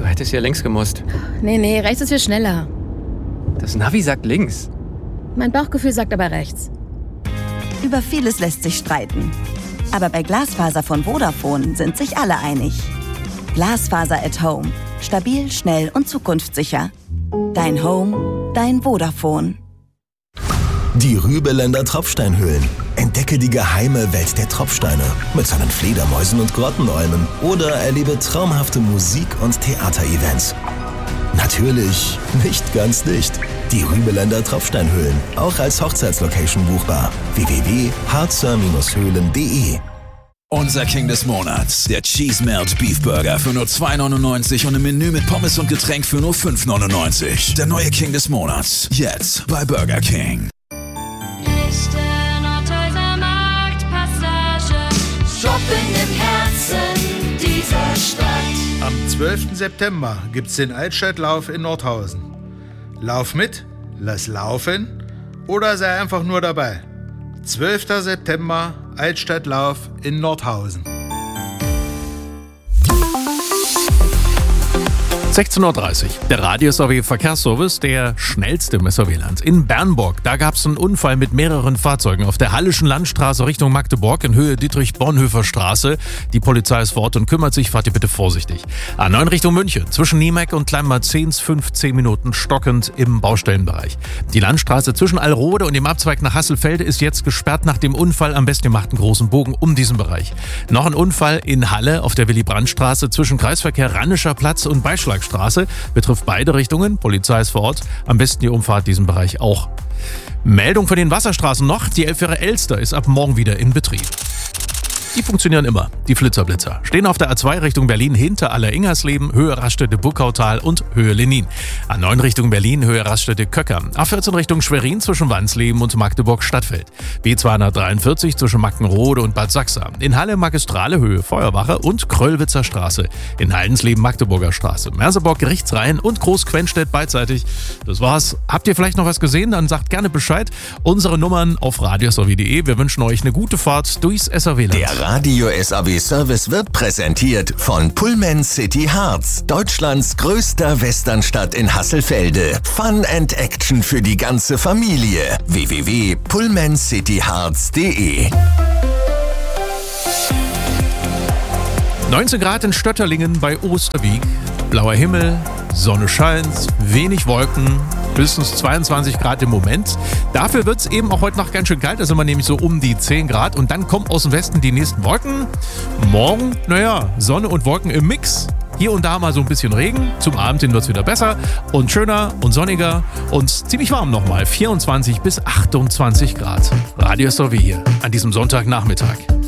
hättest hier links gemusst. Nee, rechts ist viel schneller. Das Navi sagt links. Mein Bauchgefühl sagt aber rechts. Über vieles lässt sich streiten. Aber bei Glasfaser von Vodafone sind sich alle einig. Glasfaser at Home. Stabil, schnell und zukunftssicher. Dein Home, dein Vodafone. Die Rübeländer Tropfsteinhöhlen. Entdecke die geheime Welt der Tropfsteine mit seinen Fledermäusen und Grottenolmen oder erlebe traumhafte Musik- und Theaterevents. Natürlich nicht ganz dicht. Die Rübeländer Tropfsteinhöhlen, auch als Hochzeitslocation buchbar. www.harzer-höhlen.de. Unser King des Monats, der Cheese Melt Beef Burger für nur 2,99 und im Menü mit Pommes und Getränk für nur 5,99. Der neue King des Monats, jetzt bei Burger King. Shopping im Herzen dieser Stadt. Am 12. September gibt's den Altstadtlauf in Nordhausen. Lauf mit, lass laufen oder sei einfach nur dabei. 12. September, Altstadtlauf in Nordhausen. 16:30 Uhr. Der Radio-SAW-Verkehrsservice, der schnellste im SAW-Land. In Bernburg, da gab es einen Unfall mit mehreren Fahrzeugen auf der Hallischen Landstraße Richtung Magdeburg in Höhe Dietrich-Bonhoeffer-Straße. Die Polizei ist vor Ort und kümmert sich, fahrt ihr bitte vorsichtig. A9 Richtung München, zwischen Niemeck und Kleinmarzens 15 Minuten stockend im Baustellenbereich. Die Landstraße zwischen Allrode und dem Abzweig nach Hasselfelde ist jetzt gesperrt nach dem Unfall. Am besten ihr macht einen großen Bogen um diesen Bereich. Noch ein Unfall in Halle auf der Willy-Brandt-Straße zwischen Kreisverkehr Rannischer Platz und Beischlag Straße, betrifft beide Richtungen. Polizei ist vor Ort. Am besten ihr umfahrt diesen Bereich auch. Meldung von den Wasserstraßen noch. Die Elbfähre Elster ist ab morgen wieder in Betrieb. Die funktionieren immer, die Flitzer-Blitzer. Stehen auf der A2 Richtung Berlin hinter Aller-Ingersleben, Höhe Raststätte-Buckautal und Höhe Lenin. A9 Richtung Berlin, Höhe Raststätte-Köcker. A14 Richtung Schwerin zwischen Wansleben und Magdeburg-Stadtfeld. B243 zwischen Mackenrode und Bad Sachsa. In Halle Magistrale Höhe Feuerwache und Kröllwitzer Straße. In Haldensleben Magdeburger Straße. Merseburg Gerichtsreihen und Groß-Quenstedt beidseitig. Das war's. Habt ihr vielleicht noch was gesehen? Dann sagt gerne Bescheid. Unsere Nummern auf radio.saw.de. Wir wünschen euch eine gute Fahrt durchs SAW-Land. Der Radio-SAW-Service wird präsentiert von Pullman City Harz, Deutschlands größter Westernstadt in Hasselfelde. Fun and Action für die ganze Familie. www.pullmancityharz.de. 19 Grad in Stötterlingen bei Osterwieck. Blauer Himmel, Sonne scheint, wenig Wolken, höchstens 22 Grad im Moment. Dafür wird es eben auch heute noch ganz schön kalt, da sind wir nämlich so um die 10 Grad. Und dann kommen aus dem Westen die nächsten Wolken. Morgen, Sonne und Wolken im Mix. Hier und da mal so ein bisschen Regen. Zum Abend hin wird es wieder besser und schöner und sonniger und ziemlich warm nochmal. 24 bis 28 Grad. Radio SAW hier an diesem Sonntagnachmittag.